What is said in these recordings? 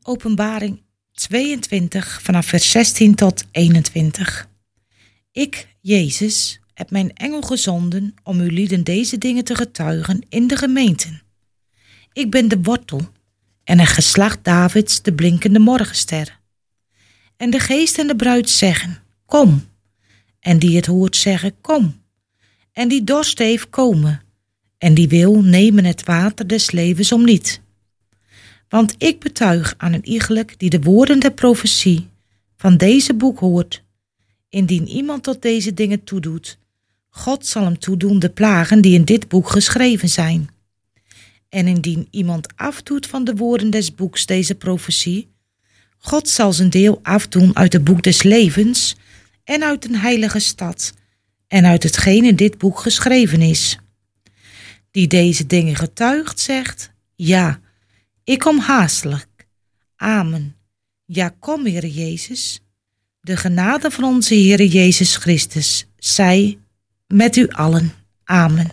Openbaring 22 vanaf vers 16 tot 21. Ik, Jezus, heb mijn engel gezonden om uw lieden deze dingen te getuigen in de gemeenten. Ik ben de wortel en het geslacht Davids de blinkende morgenster. En de geest en de bruid zeggen, kom. En die het hoort zeggen, kom. En die dorst heeft, komen. En die wil, nemen het water des levens om niet. Want ik betuig aan een iegelijk die de woorden der profetie van deze boek hoort. Indien iemand tot deze dingen toedoet, God zal hem toedoen de plagen die in dit boek geschreven zijn. En indien iemand afdoet van de woorden des boeks deze profetie, God zal zijn deel afdoen uit het boek des levens en uit een heilige stad en uit hetgeen in dit boek geschreven is. Die deze dingen getuigt, zegt, ja, ik kom haastelijk. Amen. Ja, kom, Heere Jezus. De genade van onze Heere Jezus Christus zij met u allen. Amen.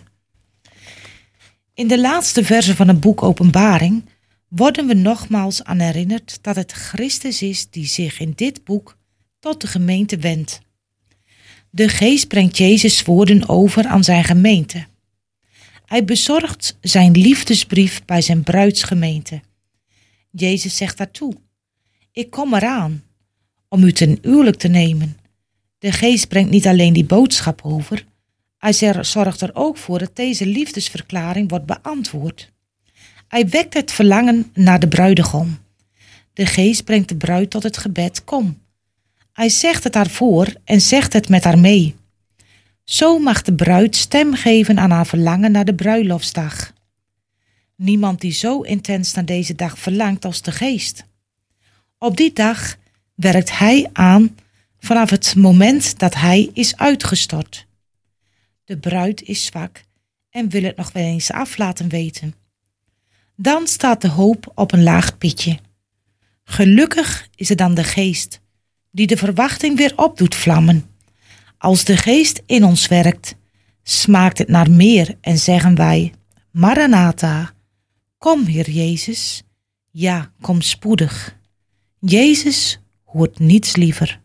In de laatste verse van het boek Openbaring worden we nogmaals aan herinnerd dat het Christus is die zich in dit boek tot de gemeente wendt. De Geest brengt Jezus' woorden over aan zijn gemeente. Hij bezorgt zijn liefdesbrief bij zijn bruidsgemeente. Jezus zegt daartoe, ik kom eraan om u ten huwelijk te nemen. De Geest brengt niet alleen die boodschap over, hij zorgt er ook voor dat deze liefdesverklaring wordt beantwoord. Hij wekt het verlangen naar de bruidegom. De Geest brengt de bruid tot het gebed, kom. Hij zegt het haar voor en zegt het met haar mee. Zo mag de bruid stem geven aan haar verlangen naar de bruiloftsdag. Niemand die zo intens naar deze dag verlangt als de Geest. Op die dag werkt hij aan vanaf het moment dat hij is uitgestort. De bruid is zwak en wil het nog wel eens af laten weten. Dan staat de hoop op een laag pitje. Gelukkig is het dan de Geest die de verwachting weer op doet vlammen. Als de Geest in ons werkt, smaakt het naar meer en zeggen wij, Maranatha, kom Heer Jezus, ja, kom spoedig. Jezus hoort niets liever.